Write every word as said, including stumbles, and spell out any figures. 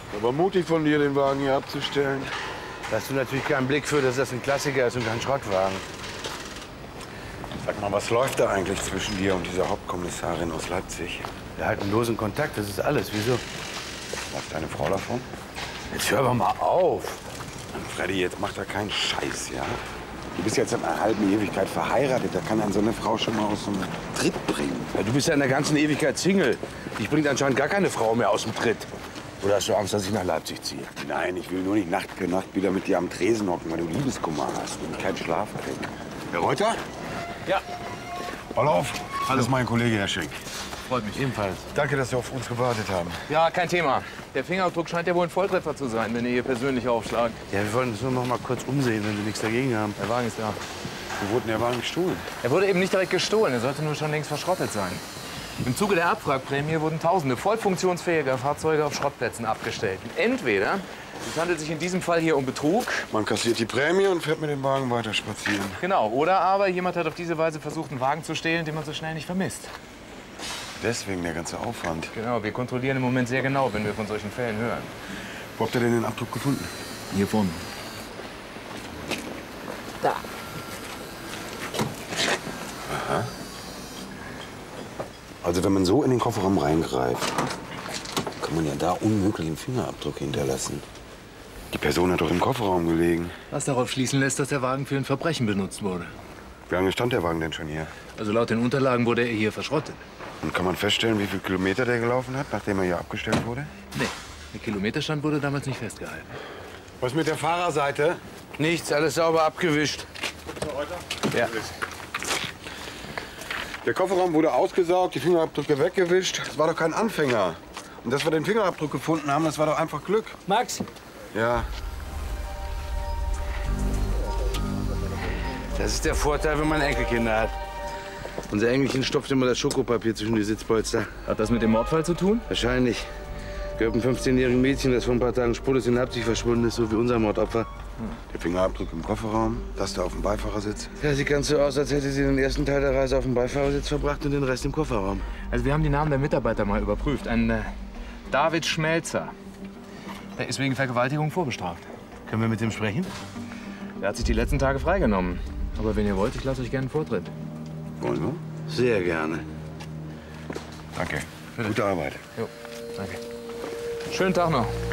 Aber mutig von dir, den Wagen hier abzustellen. Da hast du natürlich keinen Blick für, dass das ein Klassiker ist und kein Schrottwagen. Sag mal, was läuft da eigentlich zwischen dir und dieser Hauptkommissarin aus Leipzig? Wir halten losen Kontakt, das ist alles. Wieso? Was, deine Frau davon? Jetzt hör doch mal auf. Mann, Freddy, jetzt mach da keinen Scheiß, ja? Du bist jetzt in einer halben Ewigkeit verheiratet. Da kann einen so eine Frau schon mal aus dem Tritt bringen. Ja, du bist ja in der ganzen Ewigkeit Single. Dich bringt anscheinend gar keine Frau mehr aus dem Tritt. Oder hast du Angst, dass ich nach Leipzig ziehe? Nein, ich will nur nicht Nacht für Nacht wieder mit dir am Tresen hocken, weil du Liebeskummer hast und keinen Schlaf kriegen. Herr Reuter? Ja. Orloff, das ist mein Kollege, Herr Schenk. Freut mich. Ebenfalls. Danke, dass Sie auf uns gewartet haben. Ja, kein Thema. Der Fingerabdruck scheint ja wohl ein Volltreffer zu sein, wenn ihr hier persönlich aufschlagt. Ja, wir wollen uns nur noch mal kurz umsehen, wenn Sie nichts dagegen haben. Der Wagen ist da. Wo wurde denn der Wagen gestohlen? Er wurde eben nicht direkt gestohlen, er sollte nur schon längst verschrottet sein. Im Zuge der Abwrackprämie wurden tausende voll funktionsfähiger Fahrzeuge auf Schrottplätzen abgestellt. Entweder es handelt sich in diesem Fall hier um Betrug. Man kassiert die Prämie und fährt mit dem Wagen weiter spazieren. Genau. Oder aber jemand hat auf diese Weise versucht, einen Wagen zu stehlen, den man so schnell nicht vermisst. Deswegen der ganze Aufwand. Genau, wir kontrollieren im Moment sehr genau, wenn wir von solchen Fällen hören. Wo habt ihr denn den Abdruck gefunden? Hier vorne. Da. Aha. Also wenn man so in den Kofferraum reingreift, kann man ja da unmöglich einen Fingerabdruck hinterlassen. Die Person hat doch im Kofferraum gelegen. Was darauf schließen lässt, dass der Wagen für ein Verbrechen benutzt wurde. Wie lange stand der Wagen denn schon hier? Also laut den Unterlagen wurde er hier verschrottet. Und kann man feststellen, wie viele Kilometer der gelaufen hat, nachdem er hier abgestellt wurde? Nee, der Kilometerstand wurde damals nicht festgehalten. Was mit der Fahrerseite? Nichts, alles sauber abgewischt. Ja. Der Kofferraum wurde ausgesaugt, die Fingerabdrücke weggewischt. Das war doch kein Anfänger. Und dass wir den Fingerabdruck gefunden haben, das war doch einfach Glück. Max? Ja. Das ist der Vorteil, wenn man Enkelkinder hat. Unser Enkelchen stopft immer das Schokopapier zwischen die Sitzpolster. Hat das mit dem Mordfall zu tun? Wahrscheinlich. Gehört einem fünfzehnjährigen Mädchen, das vor ein paar Tagen spurlos in Leipzig verschwunden ist, so wie unser Mordopfer. Der Fingerabdruck im Kofferraum, das da auf dem Beifahrersitz. Ja, sieht ganz so aus, als hätte sie den ersten Teil der Reise auf dem Beifahrersitz verbracht und den Rest im Kofferraum. Also wir haben die Namen der Mitarbeiter mal überprüft. Ein äh, David Schmelzer. Der ist wegen Vergewaltigung vorbestraft. Können wir mit dem sprechen? Der hat sich die letzten Tage freigenommen. Aber wenn ihr wollt, ich lasse euch gerne einen Vortritt. Wollen wir? Sehr gerne. Danke. Gute Arbeit. Jo, danke. Schönen Tag noch.